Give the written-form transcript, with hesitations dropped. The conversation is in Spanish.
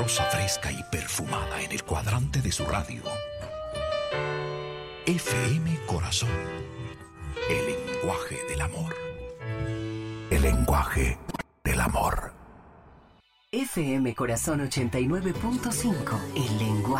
rosa fresca y perfumada en el cuadrante de su radio. FM Corazón. El lenguaje del amor. El lenguaje del amor. FM Corazón 89.5. El lenguaje